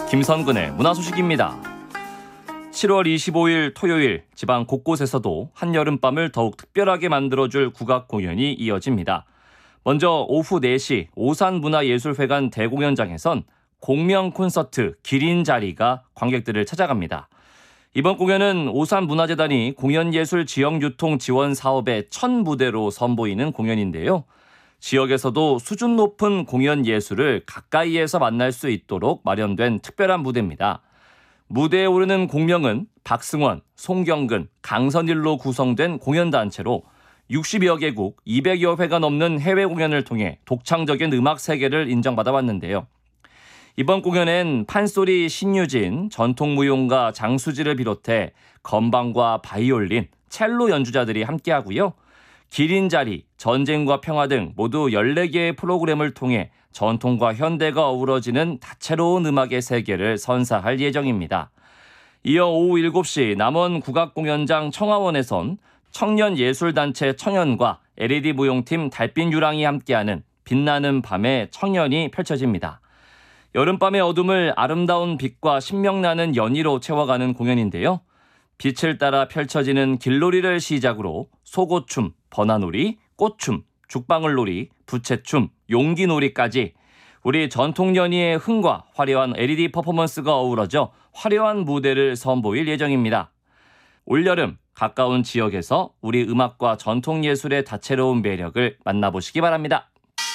김선근의 문화소식입니다. 7월 25일 토요일 지방 곳곳에서도 한여름밤을 더욱 특별하게 만들어줄 국악 공연이 이어집니다. 먼저 오후 4시 오산문화예술회관 대공연장에선 공명 콘서트 기린자리가 관객들을 찾아갑니다. 이번 공연은 오산문화재단이 공연예술 지역유통 지원 사업의 첫 무대로 선보이는 공연인데요. 지역에서도 수준 높은 공연 예술을 가까이에서 만날 수 있도록 마련된 특별한 무대입니다. 무대에 오르는 공명은 박승원, 송경근, 강선일로 구성된 공연단체로 60여 개국 200여 회가 넘는 해외 공연을 통해 독창적인 음악 세계를 인정받아 왔는데요. 이번 공연엔 판소리 신유진, 전통무용가 장수지를 비롯해 건반과 바이올린, 첼로 연주자들이 함께하고요. 기린자리, 전쟁과 평화 등 모두 14개의 프로그램을 통해 전통과 현대가 어우러지는 다채로운 음악의 세계를 선사할 예정입니다. 이어 오후 7시 남원국악공연장 청하원에선 청년예술단체 청년과 LED 무용팀 달빛유랑이 함께하는 빛나는 밤의 청년이 펼쳐집니다. 여름밤의 어둠을 아름다운 빛과 신명나는 연희로 채워가는 공연인데요. 빛을 따라 펼쳐지는 길놀이를 시작으로 속옷춤, 버나놀이, 꽃춤, 죽방울놀이, 부채춤, 용기놀이까지 우리 전통 연희의 흥과 화려한 LED 퍼포먼스가 어우러져 화려한 무대를 선보일 예정입니다. 올여름 가까운 지역에서 우리 음악과 전통 예술의 다채로운 매력을 만나보시기 바랍니다.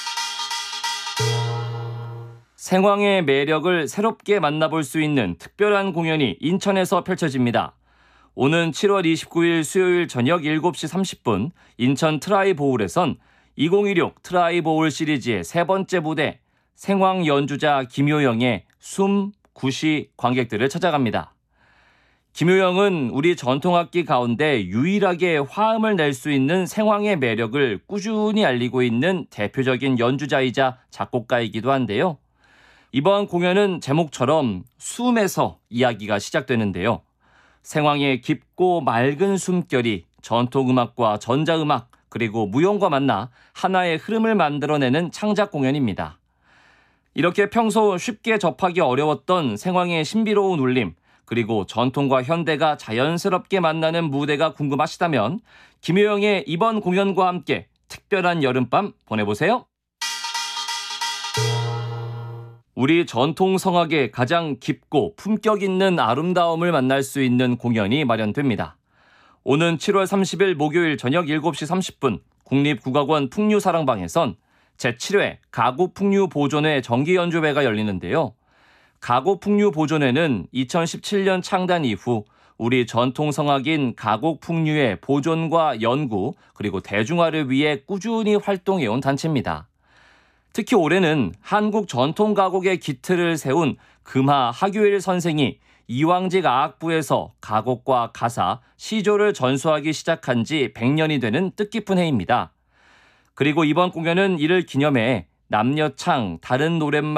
생황의 매력을 새롭게 만나볼 수 있는 특별한 공연이 인천에서 펼쳐집니다. 오는 7월 29일 수요일 저녁 7시 30분 인천 트라이보울에선 2016 트라이보울 시리즈의 세 번째 무대 생황 연주자 김효영의 숨, 굿이 관객들을 찾아갑니다. 김효영은 우리 전통악기 가운데 유일하게 화음을 낼 수 있는 생황의 매력을 꾸준히 알리고 있는 대표적인 연주자이자 작곡가이기도 한데요. 이번 공연은 제목처럼 숨에서 이야기가 시작되는데요. 생황의 깊고 맑은 숨결이 전통음악과 전자음악 그리고 무용과 만나 하나의 흐름을 만들어내는 창작 공연입니다. 이렇게 평소 쉽게 접하기 어려웠던 생황의 신비로운 울림 그리고 전통과 현대가 자연스럽게 만나는 무대가 궁금하시다면 김효영의 이번 공연과 함께 특별한 여름밤 보내보세요. 우리 전통 성악의 가장 깊고 품격 있는 아름다움을 만날 수 있는 공연이 마련됩니다. 오는 7월 30일 목요일 저녁 7시 30분 국립국악원 풍류사랑방에선 제7회 가곡풍류보존회 정기연주회가 열리는데요. 가곡풍류보존회는 2017년 창단 이후 우리 전통 성악인 가곡풍류의 보존과 연구 그리고 대중화를 위해 꾸준히 활동해온 단체입니다. 특히 올해는 한국 전통가곡의 기틀을 세운 금하 하규일 선생이 이왕직 아악부에서 가곡과 가사, 시조를 전수하기 시작한 지 100년이 되는 뜻깊은 해입니다. 그리고 이번 공연은 이를 기념해 남녀창 다른 노랫말